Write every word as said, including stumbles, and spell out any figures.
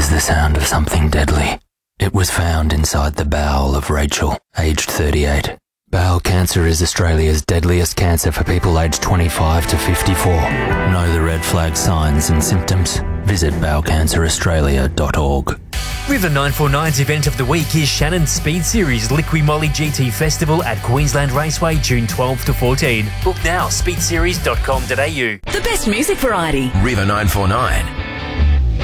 the sound of something deadly. It was found inside the bowel of Rachel, aged thirty-eight. Bowel cancer is Australia's deadliest cancer for people aged twenty-five to fifty-four. Know the red flag signs and symptoms? Visit bowel cancer australia dot org. River nine forty-nine's event of the week is Shannon's Speed Series Liqui Moly G T Festival at Queensland Raceway, June twelfth to fourteen. Book now, speed series dot com dot a u. The best music variety. River nine forty-nine.